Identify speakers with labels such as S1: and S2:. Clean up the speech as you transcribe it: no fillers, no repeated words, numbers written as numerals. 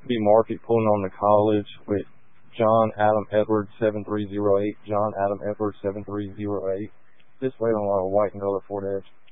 S1: B Market pulling on the college with John Adam Edwards 7308. John Adam Edwards 7308. Just wait on a white and color Ford Edge.